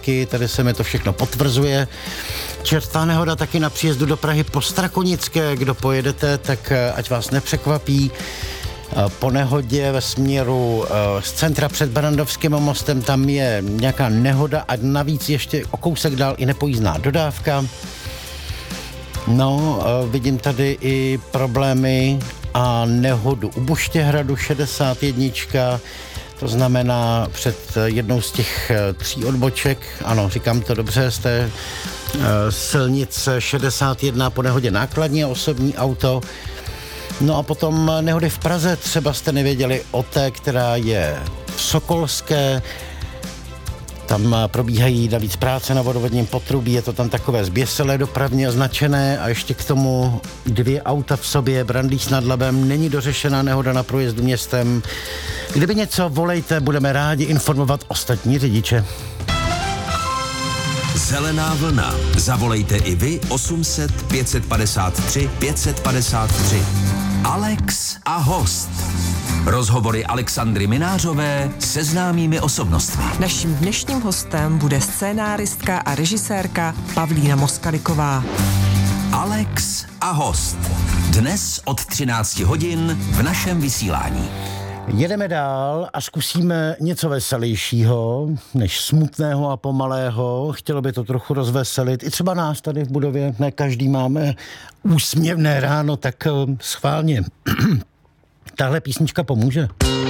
taky, tady se mi to všechno potvrzuje. Čerstvá nehoda taky na příjezdu do Prahy po Strakonické, kdo pojedete, tak ať vás nepřekvapí. Po nehodě ve směru z centra před Barrandovským mostem tam je nějaká nehoda a navíc ještě o kousek dál i nepojízdná dodávka. No, vidím tady i problémy a nehodu u Buštěhradu 61, to znamená před jednou z těch 3 odboček, ano, říkám to dobře, z té silnice 61 po nehodě nákladní a osobní auto. No a potom nehody v Praze, třeba jste nevěděli o té, která je v Sokolské. Tam probíhají navíc práce na vodovodním potrubí, je to tam takové zběsilé dopravně označené a ještě k tomu 2 auta v sobě, Brandýs nad Labem, není dořešená nehoda na průjezdu městem. Kdyby něco, volejte, budeme rádi informovat ostatní řidiče. Zelená vlna. Zavolejte i vy 800 553 553. Alex a host. Rozhovory Alexandry Minářové se známými osobnostmi. Naším dnešním hostem bude scénáristka a režisérka Pavlína Moskaliková. Alex a host. Dnes od 13 hodin v našem vysílání. Jedeme dál a zkusíme něco veselějšího, než smutného a pomalého. Chtělo by to trochu rozveselit. I třeba nás tady v budově, ne každý máme úsměvné ráno, tak schválně. Tahle písnička pomůže.